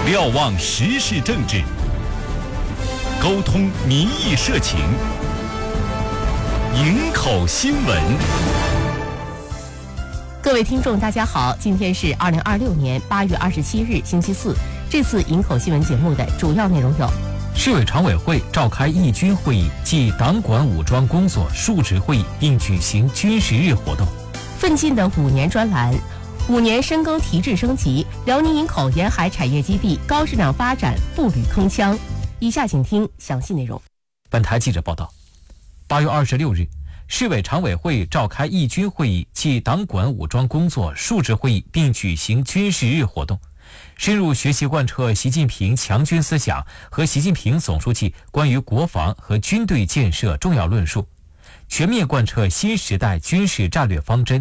瞭望时事政治，沟通民意社情，营口新闻。 各位听众大家好，今天是2026年8月27日星期四。这次营口新闻节目的主要内容有： 市委常委会召开义军会议暨党管武装工作述职会议，并举行军事日活动。 奋进的5年专栏，5年深耕提质升级，辽宁营口沿海产业基地高质量发展步履铿锵。以下请听详细内容。 本台记者报道，8月26日，市委常委会召开义军会议暨党管武装工作述职会议，并举行军事日活动，深入学习贯彻习近平强军思想和习近平总书记关于国防和军队建设重要论述，全面贯彻新时代军事战略方针，